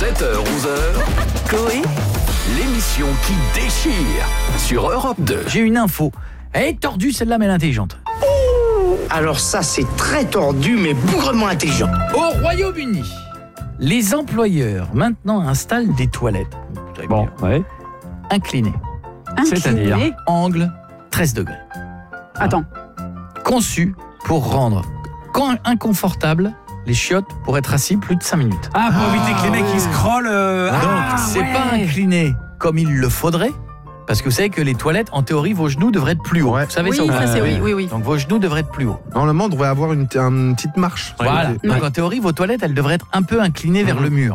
7h-11h, Coé, l'émission qui déchire sur Europe 2. J'ai une info. Elle est tordue celle-là, mais elle est intelligente. Alors ça, c'est très tordu, mais bougrement intelligent. Au Royaume-Uni, les employeurs maintenant installent des toilettes. Bon, ouais. Inclinées. C'est-à-dire Angle 13 degrés. Attends. Conçues pour rendre inconfortable les chiottes pour être assis plus de 5 minutes. Ah, pour éviter que les mecs ils scrollent. Donc, c'est pas incliné comme il le faudrait. Parce que vous savez que les toilettes, en théorie, vos genoux devraient être plus hauts. Ouais. Vous savez Oui, ça ou ça pas c'est oui. Donc vos genoux devraient être plus hauts. Normalement, on devrait avoir une petite marche. Voilà. Donc en théorie, vos toilettes, elles devraient être un peu inclinées vers le mur.